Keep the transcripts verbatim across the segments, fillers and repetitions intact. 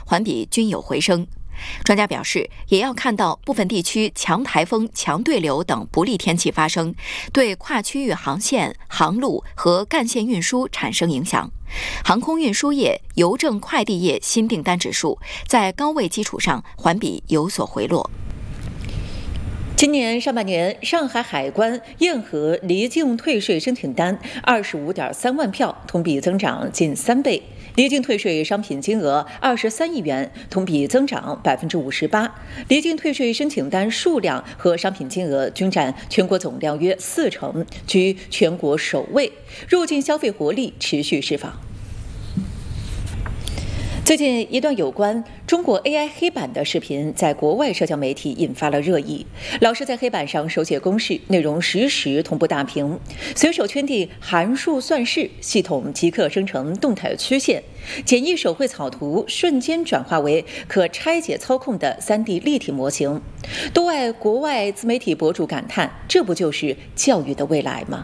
环比均有回升。专家表示，也要看到部分地区强台风、强对流等不利天气发生，对跨区域航线、航路和干线运输产生影响。航空运输业、邮政快递业新订单指数在高位基础上环比有所回落。 今年上半年，上海海关验核离境退税申请单二十五点三万票，同比增长近三倍；离境退税商品金额二十三亿元，同比增长百分之五十八。离境退税申请单数量和商品金额均占全国总量约四成，居全国首位。入境消费活力持续释放。最近一段有关中国 A I 黑板的视频在国外社交媒体引发了热议。老师在黑板上手写公式，内容实时同步大屏，随手圈定函数算式，系统即刻生成动态曲线，简易手绘草图瞬间转化为可拆解操控的 三 D 立体模型。多位国外自媒体博主感叹，这不就是教育的未来吗？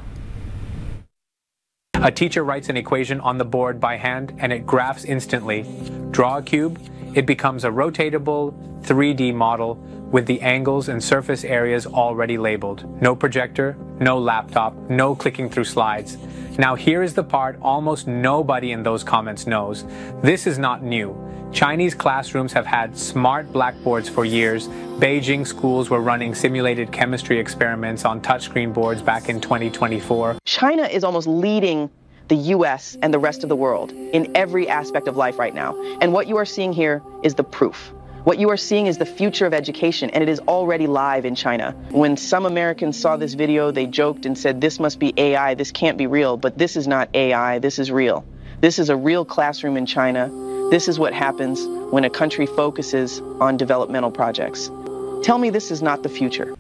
A teacher writes an equation on the board by hand and it graphs instantly. Draw a cube, it becomes a rotatable three D model with the angles and surface areas already labeled. No projector, no laptop, no clicking through slides. Now here is the part almost nobody in those comments knows. This is not new. Chinese classrooms have had smart blackboards for years. Beijing schools were running simulated chemistry experiments on touchscreen boards back in twenty twenty-four. China is almost leading the U S and the rest of the world in every aspect of life right now. And what you are seeing here is the proof. What you are seeing is the future of education, and it is already live in China. When some Americans saw this video, they joked and said, this must be A I, this can't be real. But this is not A I, this is real. This is a real classroom in China. This is what happens when a country focuses on developmental projects. Tell me this is not the future.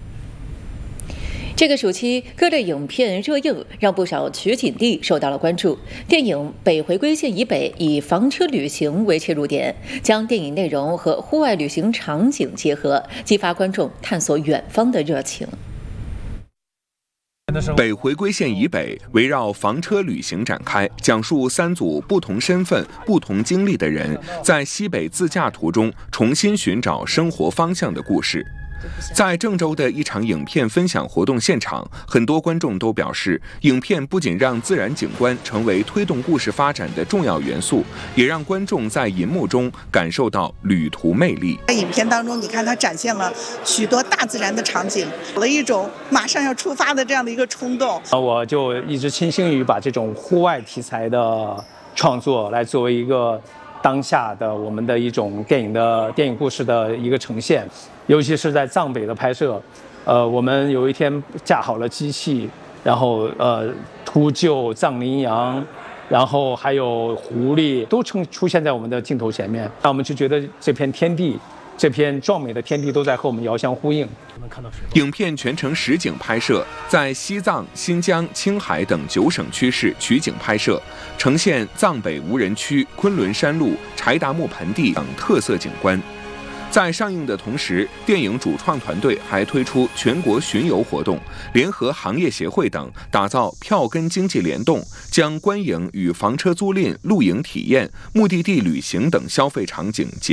这个暑期，各类影片热映，让不少取景地受到了关注。电影《北回归线以北》以房车旅行为切入点，将电影内容和户外旅行场景结合，激发观众探索远方的热情。 北回归线以北围绕房车旅行展开，讲述三组不同身份、不同经历的人在西北自驾途中重新寻找生活方向的故事。在郑州的一场影片分享活动现场，很多观众都表示，影片不仅让自然景观成为推动故事发展的重要元素，也让观众在银幕中感受到旅途魅力。 在影片当中，你看它展现了许多大自然的场景，有了一种马上要出发的这样的一个冲动。 我就一直倾心于把这种户外题材的创作来作为一个当下的我们的一种电影的电影故事的一个呈现。尤其是在藏北的拍摄，呃，我们有一天架好了机器，然后呃，秃鹫、藏羚羊，然后还有狐狸，都出出现在我们的镜头前面，那我们就觉得这片天地，这片壮美的天地都在和我们遥相呼应。 影片全程实景拍摄，在西藏、新疆、青海等九省区市取景拍摄，呈现藏北无人区、昆仑山路、柴达木盆地等特色景观。在上映的同时，电影主创团队还推出全国巡游活动，联合行业协会等，打造票根经济联动，将观影与房车租赁、露营体验、目的地旅行等消费场景结